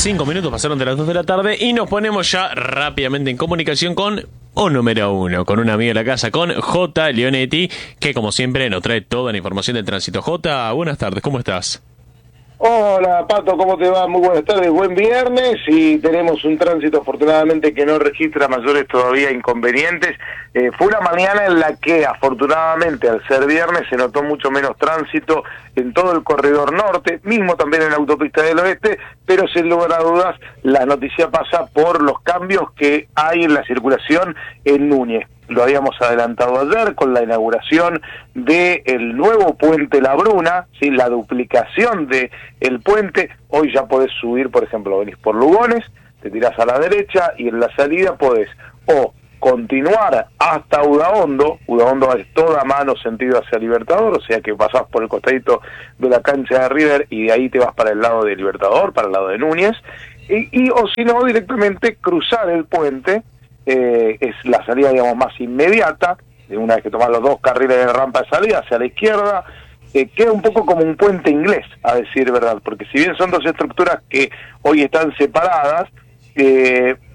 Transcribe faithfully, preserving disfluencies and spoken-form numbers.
Cinco minutos pasaron de las dos de la tarde y nos ponemos ya rápidamente en comunicación con o número uno, con un amigo de la casa, con J. Leonetti, que como siempre nos trae toda la información del tránsito. J, buenas tardes, ¿cómo estás? Hola Pato, ¿cómo te va? Muy buenas tardes, buen viernes, y tenemos un tránsito afortunadamente que no registra mayores todavía inconvenientes. Eh, fue una mañana en la que afortunadamente al ser viernes se notó mucho menos tránsito en todo el corredor norte, mismo también en la autopista del oeste, pero sin lugar a dudas la noticia pasa por los cambios que hay en la circulación en Núñez. Lo habíamos adelantado ayer con la inauguración del nuevo puente La Bruna, ¿sí? La duplicación de el puente. Hoy ya podés subir, por ejemplo, venís por Lugones, te tirás a la derecha y en la salida podés o continuar hasta Udaondo. Udaondo es toda mano sentido hacia Libertador, o sea que pasás por el costadito de la cancha de River y de ahí te vas para el lado de Libertador, para el lado de Núñez, y, y o si no, directamente cruzar el puente. Eh, es la salida, digamos, más inmediata, de una vez que tomás los dos carriles de rampa de salida hacia la izquierda. Eh, queda un poco como un puente inglés, a decir verdad, porque si bien son dos estructuras que hoy están separadas, eh,